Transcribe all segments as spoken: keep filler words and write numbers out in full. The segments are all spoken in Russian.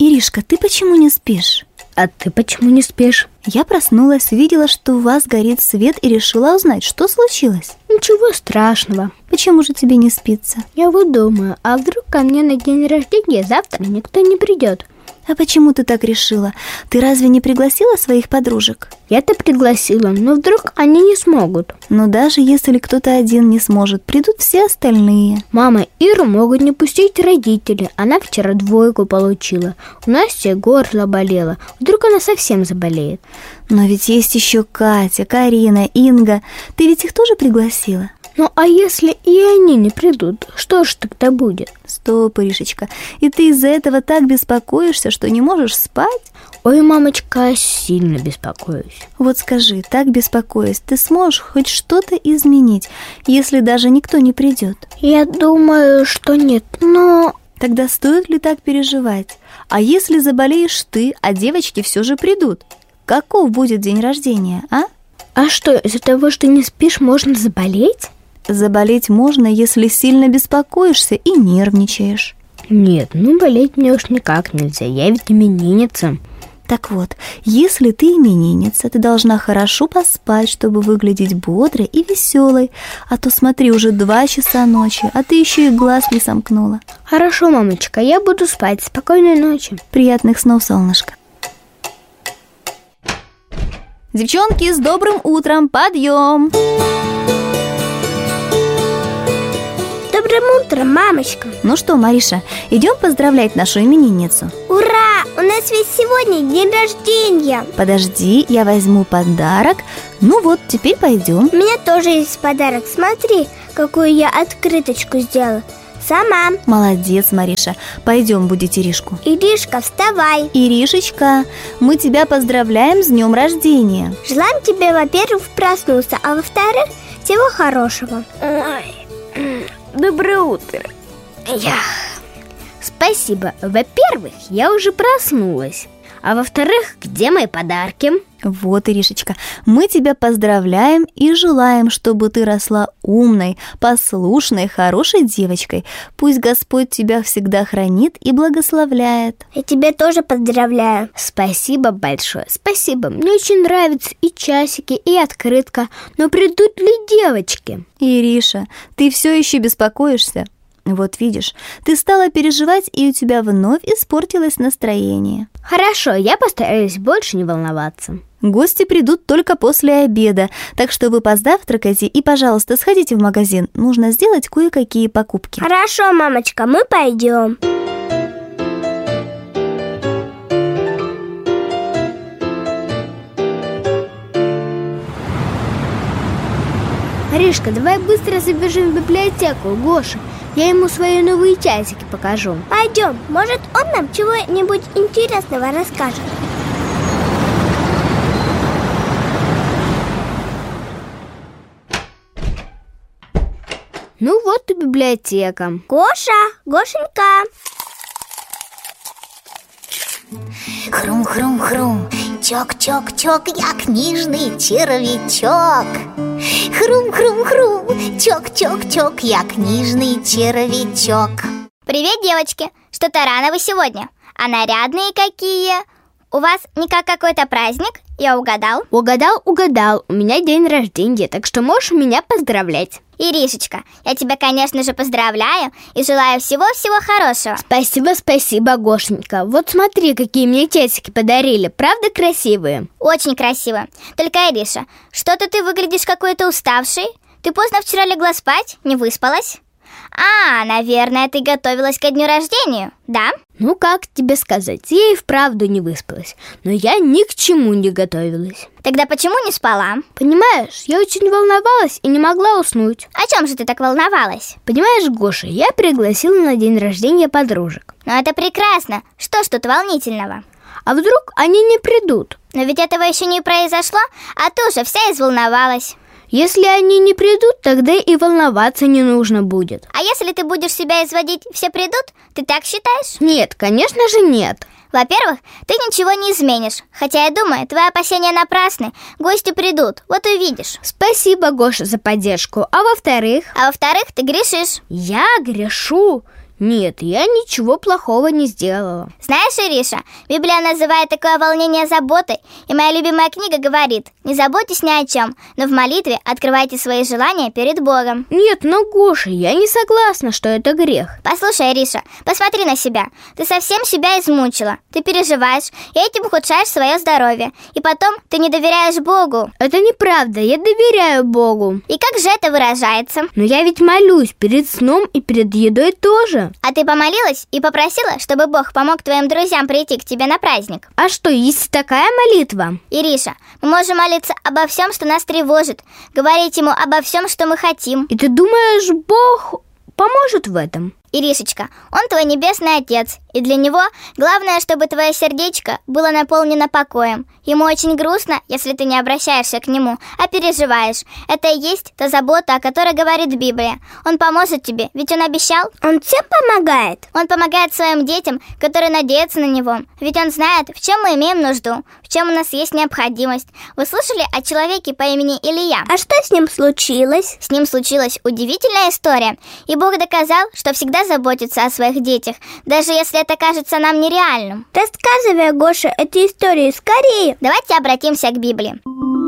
Иришка, ты почему не спишь? А ты почему не спишь? Я проснулась, увидела, что у вас горит свет, и решила узнать, что случилось. Ничего страшного. Почему же тебе не спится? Я вот думаю, а вдруг ко мне на день рождения завтра никто не придет? А почему ты так решила? Ты разве не пригласила своих подружек? Я-то пригласила, но вдруг они не смогут. Но даже если кто-то один не сможет, придут все остальные. Мама Иру могут не пустить родители. Она вчера двойку получила. У Насти горло болело. Вдруг она совсем заболеет. Но ведь есть еще Катя, Карина, Инга. Ты ведь их тоже пригласила? Ну, а если и они не придут, что ж тогда будет? Стоп, Иришечка, и ты из-за этого так беспокоишься, что не можешь спать? Ой, мамочка, сильно беспокоюсь. Вот скажи, так беспокоясь, ты сможешь хоть что-то изменить, если даже никто не придет? Я думаю, что нет, но... Тогда стоит ли так переживать? А если заболеешь ты, а девочки все же придут? Каков будет день рождения, а? А что, из-за того, что не спишь, можно заболеть? Заболеть можно, если сильно беспокоишься и нервничаешь. Нет, ну болеть мне уж никак нельзя, я ведь именинница. Так вот, если ты именинница, ты должна хорошо поспать, чтобы выглядеть бодрой и веселой. А то смотри, уже два часа ночи, а ты еще и глаз не сомкнула. Хорошо, мамочка, я буду спать. Спокойной ночи. Приятных снов, солнышко. Девчонки, с добрым утром, подъем! Добрым утром, мамочка. Ну что, Мариша, идем поздравлять нашу именинницу? Ура! У нас ведь сегодня день рождения. Подожди, я возьму подарок. Ну вот, теперь пойдем. У меня тоже есть подарок. Смотри, какую я открыточку сделала. Сама. Молодец, Мариша. Пойдем будить Иришку. Иришка, вставай. Иришечка, мы тебя поздравляем с днем рождения. Желаем тебе, во-первых, проснуться, а во-вторых, всего хорошего. Ой, доброе утро. Я... Спасибо. Во-первых, я уже проснулась. А во-вторых, где мои подарки? Вот, Иришечка, мы тебя поздравляем и желаем, чтобы ты росла умной, послушной, хорошей девочкой. Пусть Господь тебя всегда хранит и благословляет. Я тебя тоже поздравляю. Спасибо большое, спасибо. Мне очень нравятся и часики, и открытка. Но придут ли девочки? Ириша, ты все еще беспокоишься? Вот видишь, ты стала переживать, и у тебя вновь испортилось настроение. Хорошо, я постараюсь больше не волноваться. Гости придут только после обеда, так что вы позавтракайте и, пожалуйста, сходите в магазин. Нужно сделать кое-какие покупки. Хорошо, мамочка, мы пойдем. Аришка, давай быстро забежим в библиотеку, Гоша. Я ему свои новые часики покажу. Пойдем, может, он нам чего-нибудь интересного расскажет. Ну вот и библиотека. Гоша, Гошенька. Хрум-хрум-хрум, чок-чок-чок, я книжный червячок. Хрум-хрум-хрум, чок-чок-чок, я книжный червячок. Привет, девочки! Что-то рано вы сегодня. А нарядные какие? У вас не как какой-то праздник? Я угадал? Угадал, угадал. У меня день рождения, так что можешь меня поздравлять. Иришечка, я тебя, конечно же, поздравляю и желаю всего-всего хорошего. Спасибо, спасибо, Гошенька. Вот смотри, какие мне часики подарили. Правда красивые? Очень красиво. Только, Ириша, что-то ты выглядишь какой-то уставший. Ты поздно вчера легла спать, не выспалась? А, наверное, ты готовилась ко дню рождения, да? Ну, как тебе сказать, я и вправду не выспалась. Но я ни к чему не готовилась. Тогда почему не спала? Понимаешь, я очень волновалась и не могла уснуть. О чем же ты так волновалась? Понимаешь, Гоша, я пригласила на день рождения подружек. Ну, это прекрасно. Что ж тут волнительного? А вдруг они не придут? Но ведь этого еще не произошло, а ты уже вся изволновалась. Если они не придут, тогда и волноваться не нужно будет. А если ты будешь себя изводить, все придут? Ты так считаешь? Нет, конечно же нет. Во-первых, ты ничего не изменишь. Хотя я думаю, твои опасения напрасны. Гости придут, вот увидишь. Спасибо, Гоша, за поддержку. А во-вторых? А во-вторых, ты грешишь. Я грешу? Нет, я ничего плохого не сделала. Знаешь, Ириша, Библия называет такое волнение заботой, и моя любимая книга говорит: не заботьтесь ни о чем, но в молитве открывайте свои желания перед Богом. Нет, но, Гоша, я не согласна, что это грех. Послушай, Ириша, посмотри на себя. Ты совсем себя измучила. Ты переживаешь, и этим ухудшаешь свое здоровье. И потом ты не доверяешь Богу. Это неправда, я доверяю Богу. И как же это выражается? Но я ведь молюсь перед сном и перед едой тоже. А ты помолилась и попросила, чтобы Бог помог твоим друзьям прийти к тебе на праздник? А что, есть такая молитва? Ириша, мы можем молиться обо всем, что нас тревожит, говорить Ему обо всем, что мы хотим. И ты думаешь, Бог поможет в этом? Иришечка, Он твой небесный Отец, и для Него главное, чтобы твое сердечко было наполнено покоем. Ему очень грустно, если ты не обращаешься к Нему, а переживаешь. Это и есть та забота, о которой говорит Библия. Он поможет тебе, ведь Он обещал. Он всем помогает? Он помогает своим детям, которые надеются на Него. Ведь Он знает, в чем мы имеем нужду, в чем у нас есть необходимость. Вы слышали о человеке по имени Илия? А что с ним случилось? С ним случилась удивительная история, и Бог доказал, что всегда заботится о своих детях, даже если это кажется нам нереальным. Рассказывай, Гоша, эту историю скорее. Давайте обратимся к Библии.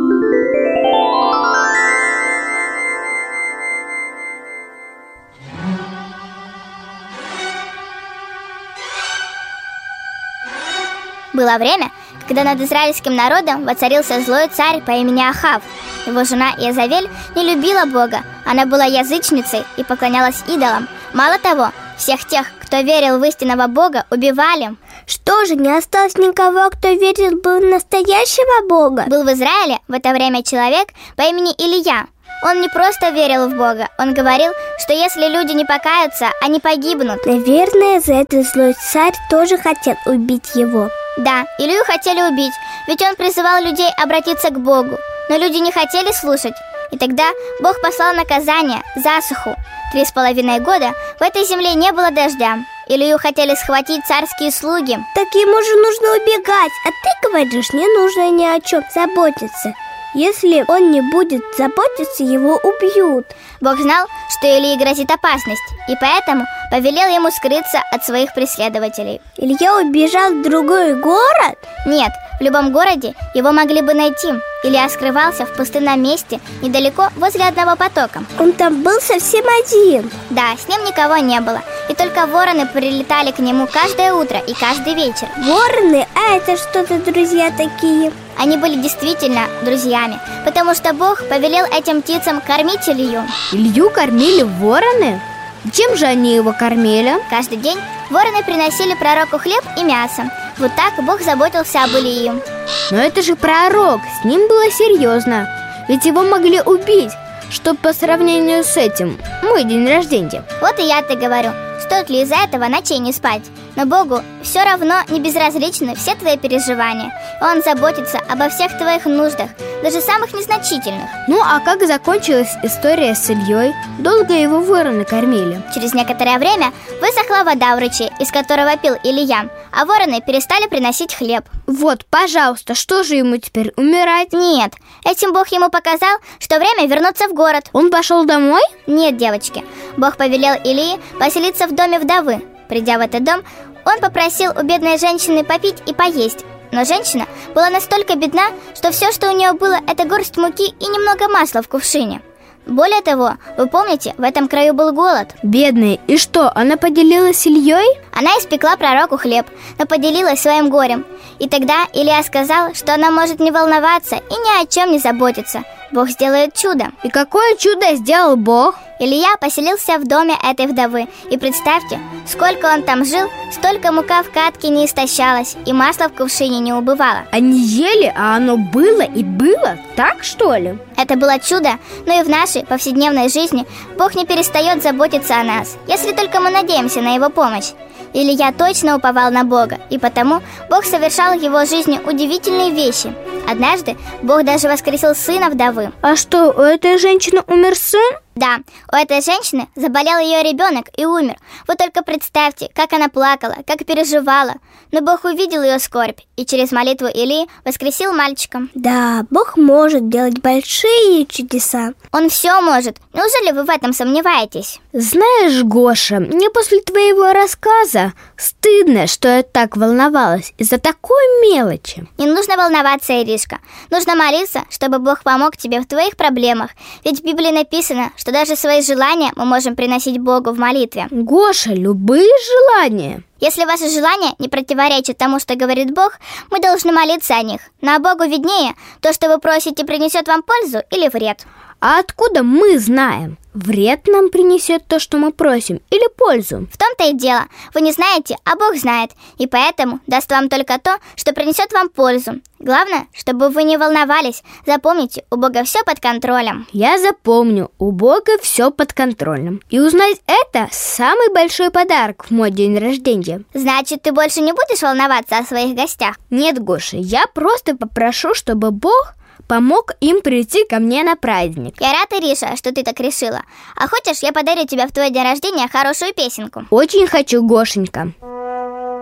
Было время, когда над израильским народом воцарился злой царь по имени Ахав. Его жена Иезавель не любила Бога, она была язычницей и поклонялась идолам. Мало того, всех тех, кто верил в истинного Бога, убивали. Что же, не осталось никого, кто верил в настоящего Бога? Был в Израиле в это время человек по имени Илия. Он не просто верил в Бога, он говорил, что если люди не покаются, они погибнут. Наверное, за это злой царь тоже хотел убить его. Да, Илью хотели убить, ведь он призывал людей обратиться к Богу. Но люди не хотели слушать. И тогда Бог послал наказание, засуху. Три с половиной года в этой земле не было дождя. Илью хотели схватить царские слуги. Так ему же нужно убегать, а ты говоришь, не нужно ни о чем заботиться. Если он не будет заботиться, его убьют. Бог знал, что Илии грозит опасность, и поэтому повелел ему скрыться от своих преследователей. Илья убежал в другой город? Нет, в любом городе его могли бы найти. Илья скрывался в пустынном месте, недалеко возле одного потока. Он там был совсем один? Да, с ним никого не было, и только вороны прилетали к нему каждое утро и каждый вечер. Вороны? А это что за друзья такие? Они были действительно друзьями, потому что Бог повелел этим птицам кормить Илью. Илью кормили вороны? Чем же они его кормили? Каждый день вороны приносили пророку хлеб и мясо. Вот так Бог заботился об Илии. Но это же пророк, с ним было серьезно. Ведь его могли убить. Что по сравнению с этим мой день рождения. Вот и я-то говорю, стоит ли из-за этого ночей не спать. Но Богу все равно не безразличны все твои переживания. Он заботится обо всех твоих нуждах, даже самых незначительных. Ну а как закончилась история с Ильей? Долго его вороны кормили? Через некоторое время высохла вода в ручье, из которого пил Илия, а вороны перестали приносить хлеб. Вот, пожалуйста, что же ему теперь, умирать? Нет, этим Бог ему показал, что время вернуться в город. Он пошел домой? Нет, девочки, Бог повелел Илии поселиться в доме вдовы. Придя в этот дом, он попросил у бедной женщины попить и поесть. Но женщина была настолько бедна, что все, что у нее было, это горсть муки и немного масла в кувшине. Более того, вы помните, в этом краю был голод. Бедная, и что, она поделилась с Ильей? Она испекла пророку хлеб, но поделилась своим горем. И тогда Илия сказал, что она может не волноваться и ни о чем не заботиться. Бог сделает чудо. И какое чудо сделал Бог? Илья поселился в доме этой вдовы. И представьте, сколько он там жил, столько мука в катке не истощалась, и масло в кувшине не убывало. Они ели, а оно было и было? Так, что ли? Это было чудо, но и в нашей повседневной жизни Бог не перестает заботиться о нас, если только мы надеемся на Его помощь. Илья точно уповал на Бога, и потому Бог совершал в его жизни удивительные вещи. Однажды Бог даже воскресил сына вдовы. А что, у этой женщины умер сын? Да, у этой женщины заболел ее ребенок и умер. Вы только представьте, как она плакала, как переживала. Но Бог увидел ее скорбь и через молитву Илии воскресил мальчика. Да, Бог может делать большие чудеса. Он все может. Неужели вы в этом сомневаетесь? Знаешь, Гоша, мне после твоего рассказа стыдно, что я так волновалась из-за такой мелочи. Не нужно волноваться, Иришка. Нужно молиться, чтобы Бог помог тебе в твоих проблемах. Ведь в Библии написано, что даже свои желания мы можем приносить Богу в молитве. Гоша, любые желания. Если ваши желания не противоречат тому, что говорит Бог, мы должны молиться о них. Но Богу виднее, то, что вы просите, принесет вам пользу или вред. А откуда мы знаем, вред нам принесет то, что мы просим, или пользу? В том-то и дело. Вы не знаете, а Бог знает. И поэтому даст вам только то, что принесет вам пользу. Главное, чтобы вы не волновались. Запомните, у Бога все под контролем. Я запомню, у Бога все под контролем. И узнать это самый большой подарок в мой день рождения. Значит, ты больше не будешь волноваться о своих гостях? Нет, Гоша, я просто попрошу, чтобы Бог помог им прийти ко мне на праздник. Я рад, Ириша, что ты так решила. А хочешь, я подарю тебе в твой день рождения хорошую песенку? Очень хочу, Гошенька.